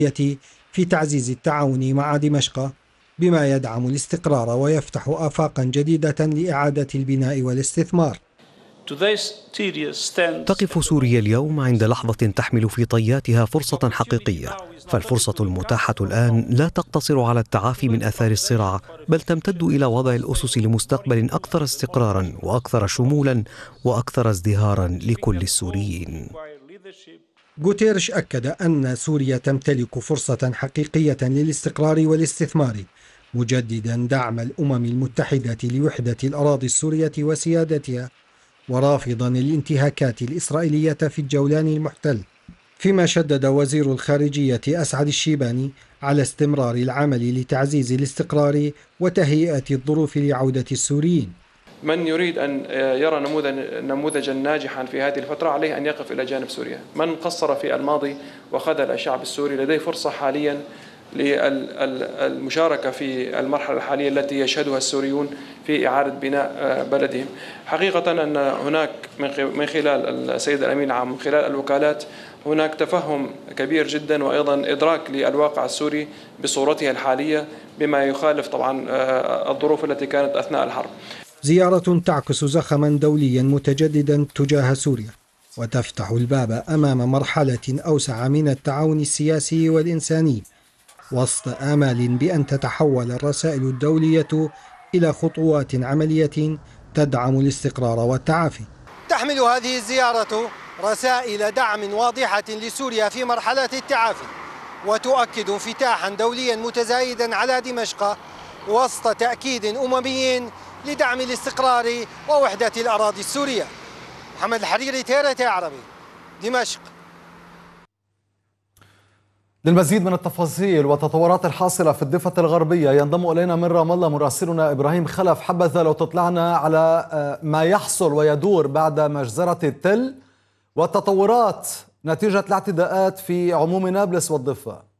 في تعزيز التعاون مع دمشق بما يدعم الاستقرار ويفتح آفاقا جديدة لإعادة البناء والاستثمار. تقف سوريا اليوم عند لحظة تحمل في طياتها فرصة حقيقية، فالفرصة المتاحة الآن لا تقتصر على التعافي من آثار الصراع، بل تمتد إلى وضع الأسس لمستقبل أكثر استقرارا وأكثر شمولا وأكثر ازدهارا لكل السوريين. غوتيريش أكد أن سوريا تمتلك فرصة حقيقية للاستقرار والاستثمار، مجددا دعم الأمم المتحدة لوحدة الأراضي السورية وسيادتها، ورافضا الانتهاكات الإسرائيلية في الجولان المحتل. فيما شدد وزير الخارجية أسعد الشيباني على استمرار العمل لتعزيز الاستقرار وتهيئة الظروف لعودة السوريين. من يريد أن يرى نموذجا ناجحا في هذه الفترة عليه أن يقف إلى جانب سوريا. من قصر في الماضي وخذل الشعب السوري لديه فرصة حاليا للمشاركة في المرحلة الحالية التي يشهدها السوريون في إعادة بناء بلدهم. حقيقة أن هناك من خلال السيد الأمين العام، من خلال الوكالات، هناك تفهم كبير جدا وأيضا إدراك للواقع السوري بصورتها الحالية، بما يخالف طبعا الظروف التي كانت أثناء الحرب. زيارة تعكس زخما دوليا متجددا تجاه سوريا، وتفتح الباب أمام مرحلة أوسع من التعاون السياسي والإنساني، وسط آمال بأن تتحول الرسائل الدولية إلى خطوات عملية تدعم الاستقرار والتعافي. تحمل هذه الزيارة رسائل دعم واضحة لسوريا في مرحلة التعافي، وتؤكد انفتاحا دوليا متزايدا على دمشق وسط تأكيد أممي لدعم الاستقرار ووحدة الأراضي السورية. محمد الحريري، TRT عربي، دمشق. للمزيد من التفاصيل والتطورات الحاصلة في الضفة الغربية ينضم إلينا من رام الله مراسلنا إبراهيم خلف. حبذا لو تطلعنا على ما يحصل ويدور بعد مجزرة التل والتطورات نتيجة الاعتداءات في عموم نابلس والضفة.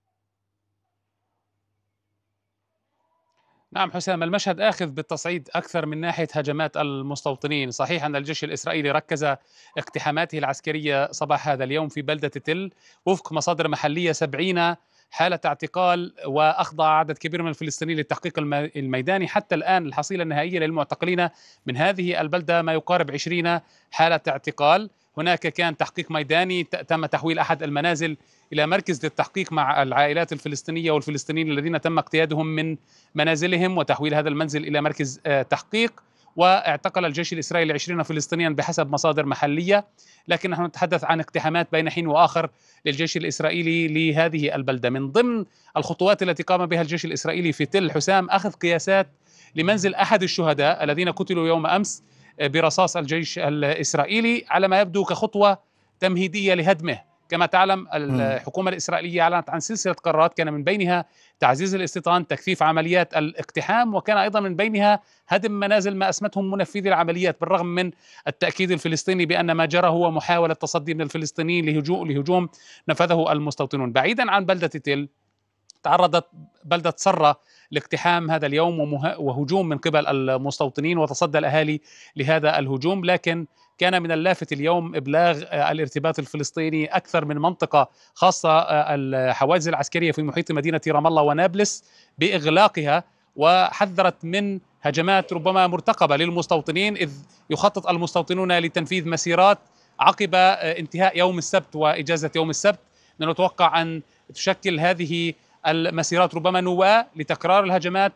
نعم حسام، المشهد آخذ بالتصعيد أكثر من ناحية هجمات المستوطنين. صحيح أن الجيش الإسرائيلي ركز اقتحاماته العسكرية صباح هذا اليوم في بلدة تل، وفق مصادر محلية 70 حالة اعتقال، وأخضع عدد كبير من الفلسطينيين للتحقيق الميداني. حتى الآن الحصيلة النهائية للمعتقلين من هذه البلدة ما يقارب 20 حالة اعتقال. هناك كان تحقيق ميداني، تم تحويل أحد المنازل إلى مركز للتحقيق مع العائلات الفلسطينية والفلسطينيين الذين تم اقتيادهم من منازلهم وتحويل هذا المنزل إلى مركز تحقيق. واعتقل الجيش الإسرائيلي 20 فلسطينيا بحسب مصادر محلية، لكن نحن نتحدث عن اقتحامات بين حين وآخر للجيش الإسرائيلي لهذه البلدة. من ضمن الخطوات التي قام بها الجيش الإسرائيلي في تل حسام أخذ قياسات لمنزل أحد الشهداء الذين قتلوا يوم أمس برصاص الجيش الإسرائيلي، على ما يبدو كخطوة تمهيدية لهدمه. كما تعلم الحكومة الإسرائيلية أعلنت عن سلسلة قرارات كان من بينها تعزيز الاستيطان، تكثيف عمليات الاقتحام، وكان أيضا من بينها هدم منازل ما أسمتهم منفذي العمليات، بالرغم من التأكيد الفلسطيني بأن ما جرى هو محاولة تصدي من الفلسطينيين لهجوم نفذه المستوطنون. بعيدا عن بلدة تل، تعرضت بلدة صرة لاقتحام هذا اليوم وهجوم من قبل المستوطنين، وتصدى الأهالي لهذا الهجوم. لكن كان من اللافت اليوم إبلاغ الارتباط الفلسطيني أكثر من منطقة، خاصة الحواجز العسكرية في محيط مدينة رام الله ونابلس، بإغلاقها، وحذرت من هجمات ربما مرتقبة للمستوطنين، إذ يخطط المستوطنون لتنفيذ مسيرات عقب انتهاء يوم السبت وإجازة يوم السبت. نتوقع أن تشكل هذه المسيرات ربما نواة لتكرار الهجمات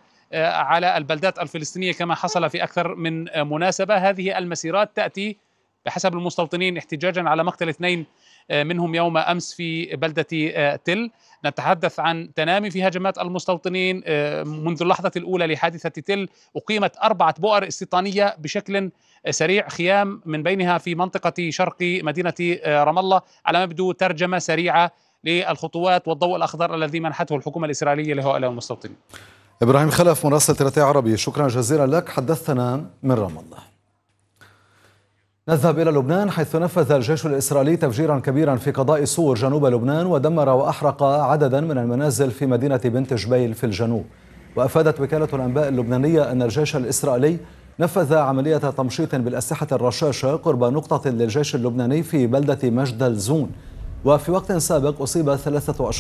وعلى البلدات الفلسطينية كما حصل في أكثر من مناسبة. هذه المسيرات تأتي بحسب المستوطنين احتجاجا على مقتل 2 منهم يوم أمس في بلدة تل. نتحدث عن تنامي في هجمات المستوطنين. منذ اللحظة الأولى لحادثة تل أقيمت 4 بؤر استيطانية بشكل سريع، خيام من بينها في منطقة شرق مدينة رام الله، على ما يبدو ترجمة سريعة للخطوات والضوء الأخضر الذي منحته الحكومة الإسرائيلية لهؤلاء المستوطنين. إبراهيم خلف مراسل TRT عربي، شكرا جزيلا لك، حدثنا من رام الله. نذهب إلى لبنان، حيث نفذ الجيش الإسرائيلي تفجيرا كبيرا في قضاء صور جنوب لبنان، ودمر وأحرق عددا من المنازل في مدينة بنت جبيل في الجنوب. وأفادت وكالة الأنباء اللبنانية أن الجيش الإسرائيلي نفذ عملية تمشيط بالأسلحة الرشاشة قرب نقطة للجيش اللبناني في بلدة مجد الزون، وفي وقت سابق أصيب 3 أشخاص